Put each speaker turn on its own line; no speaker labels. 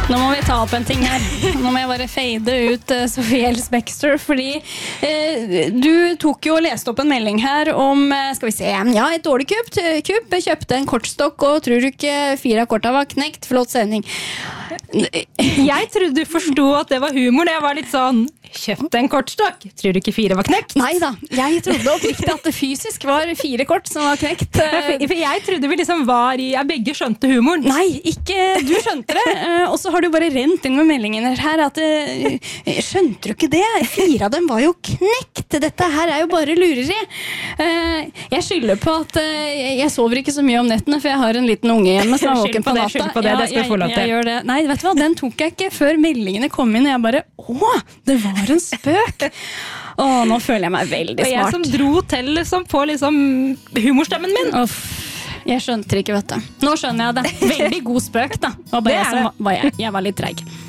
Nå må vi ta opp en ting her. Nå må jeg bare fade ut Sofie Ellis-Bextor, fordi du tok jo og leste opp en melding her om, skal vi se, ja, et dårlig kupp. Jeg kjøpte en kortstokk, og tror du ikke 4 av korta var knekt? Flott sending.
Jeg trodde du forstod at det var humor. Jeg var litt sånn, kjøpte en kortstokk. Tror du ikke 4 var knekt?
Neida, jeg trodde oppriktig at det fysisk var 4 kort som var knekt.
For jeg trodde vi liksom var i, jeg begge skjønte humoren.
Nei, ikke du skjønte det. Og så har du bare rent inn med meldingen her at skjønte du ikke det? 4 av dem var jo knekt. Dette her er jo bare lureri. Jeg skylder på at jeg sover ikke så mye om nettene, for jeg har en liten unge hjemme som er våken på natta.
Skyld på det, det skal du få lov til.
Jeg gjør det. Nei, vet du hva, den tok jeg ikke før meldingene kom inn, og jeg bare, det var en spøk. Nå føler jeg meg veldig smart.
Og jeg som dro til liksom, på liksom humorstemmen min.
Jeg skjønte ikke, vet du. Nå skjønner jeg det. Veldig god spøk, da. Og bare jeg var litt treig.